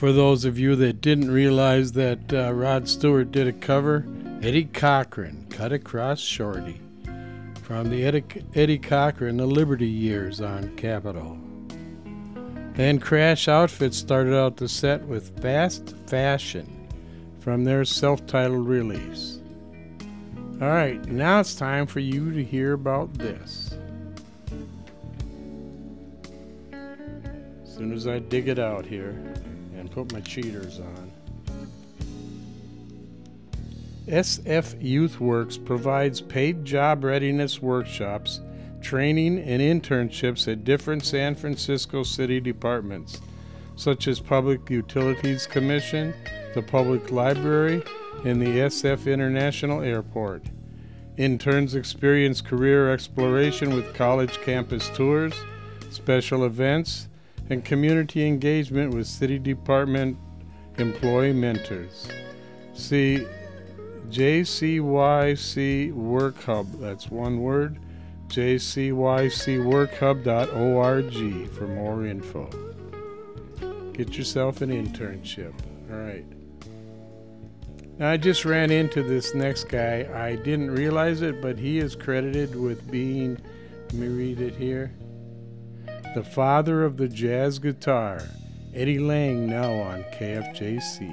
For those of you that didn't realize that Rod Stewart did a cover, Eddie Cochran, Cut Across Shorty, from the Eddie Cochran, The Liberty Years on Capitol. Then Crash Outfit started out the set with Fast Fashion from their self-titled release. Alright, now it's time for you to hear about this. As soon as I dig it out here and put my cheaters on. SF Youth Works provides paid job readiness workshops, training, and internships at different San Francisco city departments, such as Public Utilities Commission, the Public Library, and the SF International Airport. Interns experience career exploration with college campus tours, special events, and community engagement with city department employee mentors. See JCYC Work Hub, that's one word, jcycworkhub.org for more info. Get yourself an internship. All right. Now, I just ran into this next guy. I didn't realize it, but he is credited with being, let me read it here, the father of the jazz guitar, Eddie Lang, now on KFJC.